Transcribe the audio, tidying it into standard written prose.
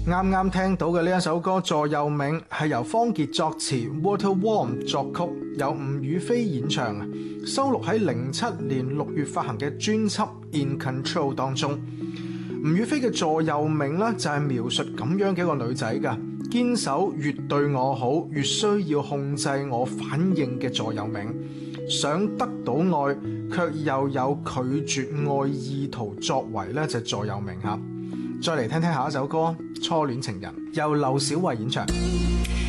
啱啱聽到嘅呢一首歌《座右銘》係由方傑作詞 ，Walter Warm 作曲，由吳雨霏演唱，收錄喺07年6月發行嘅專輯《In Control》當中。吳雨霏嘅座右銘咧就係描述咁樣嘅一個女仔噶，堅守越對我好越需要控制我反應嘅座右銘，想得到愛卻又有拒絕愛意圖作為咧就係座右銘吓。再嚟聽聽下一首歌《初戀情人》，由劉小慧演唱。